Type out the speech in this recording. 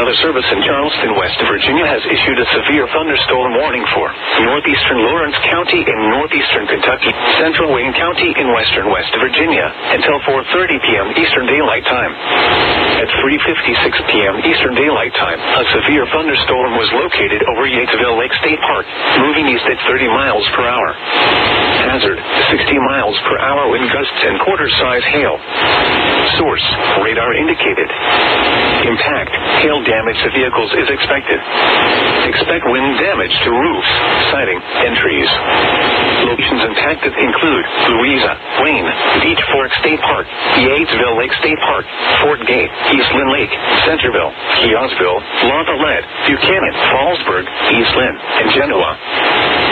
Weather Service in Charleston, West Virginia has issued a severe thunderstorm warning for northeastern Lawrence County in northeastern Kentucky, central Wayne County in western West Virginia, until 4:30 p.m. Eastern Daylight Time. At 3:56 p.m. Eastern Daylight Time, a severe thunderstorm was located over Yatesville Lake State Park, moving east at 30 miles per hour. Hazard, 60 miles per hour wind gusts and quarter-size hail. Source, radar indicated. Impact, hail damage to vehicles is expected. Expect wind damage to roofs, siding, and trees. Locations impacted include Louisa, Wayne, Beach Fork State Park, Yatesville Lake State Park, Fort Gate, East Lynn Lake, Centerville, Kiosville, La Valette, Buchanan, Fallsburg, East Lynn, and Genoa.